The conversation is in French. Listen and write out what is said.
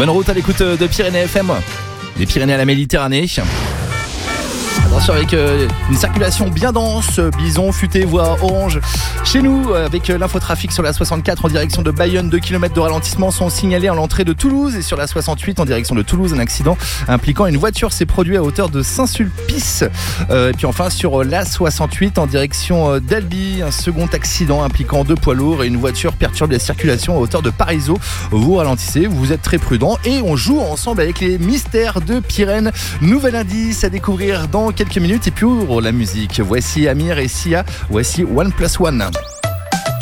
Bonne route à l'écoute de Pyrénées FM. Les Pyrénées à la Méditerranée. Attention avec une circulation bien dense, bison, futé, voie orange. Chez nous, avec l'infotrafic sur la 64 en direction de Bayonne, 2 km de ralentissement sont signalés à l'entrée de Toulouse. Et sur la 68 en direction de Toulouse, un accident impliquant une voiture s'est produit à hauteur de Saint-Sulpice. Et puis enfin sur la 68 en direction d'Albi, un second accident impliquant 2 poids lourds et une voiture perturbe la circulation à hauteur de Parisot. Vous ralentissez, vous êtes très prudent et on joue ensemble avec les mystères de Pyrène. Nouvel indice à découvrir dans quelques minutes et puis ouvre la musique. Voici Amir et Sia, voici 1+1.